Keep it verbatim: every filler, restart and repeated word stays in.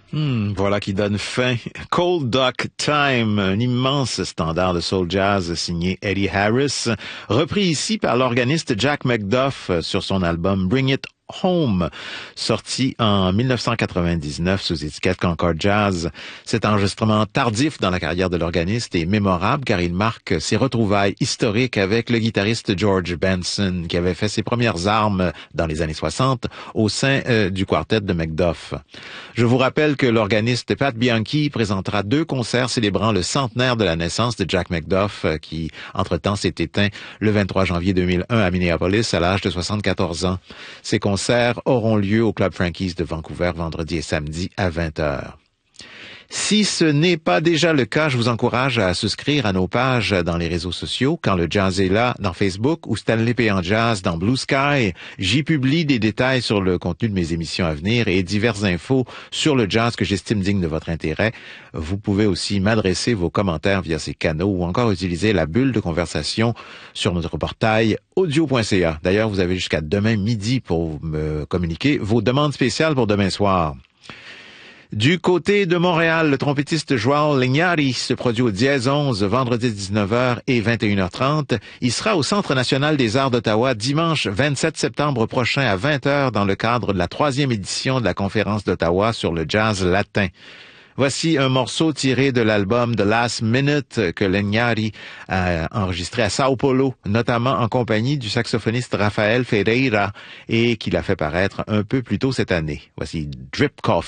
Hmm, voilà qui donne fin. Cold Duck Time, un immense standard de soul jazz signé Eddie Harris, repris ici par l'organiste Jack McDuff sur son album Bring It Home, sorti en mille neuf cent quatre-vingt-dix-neuf sous étiquette Concord Jazz. Cet enregistrement tardif dans la carrière de l'organiste est mémorable car il marque ses retrouvailles historiques avec le guitariste George Benson qui avait fait ses premières armes dans les années soixante au sein euh, du quartet de McDuff. Je vous rappelle que l'organiste Pat Bianchi présentera deux concerts célébrant le centenaire de la naissance de Jack McDuff qui, entre-temps, s'est éteint le vingt-trois janvier deux mille un à Minneapolis à l'âge de soixante-quatorze ans. Ces concerts auront lieu au Club Frankie's de Vancouver vendredi et samedi à vingt heures. Si ce n'est pas déjà le cas, je vous encourage à souscrire à nos pages dans les réseaux sociaux. Quand le jazz est là, dans Facebook ou Stanley Péan Jazz dans Blue Sky, j'y publie des détails sur le contenu de mes émissions à venir et diverses infos sur le jazz que j'estime digne de votre intérêt. Vous pouvez aussi m'adresser vos commentaires via ces canaux ou encore utiliser la bulle de conversation sur notre portail audio point c a. D'ailleurs, vous avez jusqu'à demain midi pour me communiquer vos demandes spéciales pour demain soir. Du côté de Montréal, le trompettiste João Linhares se produit au Dièse onze vendredi dix-neuf heures et vingt et une heures trente. Il sera au Centre national des arts d'Ottawa dimanche vingt-sept septembre prochain à vingt heures dans le cadre de la troisième édition de la conférence d'Ottawa sur le jazz latin. Voici un morceau tiré de l'album The Last Minute que Linhares a enregistré à Sao Paulo, notamment en compagnie du saxophoniste Rafael Ferreira et qu'il a fait paraître un peu plus tôt cette année. Voici Drip Coffee.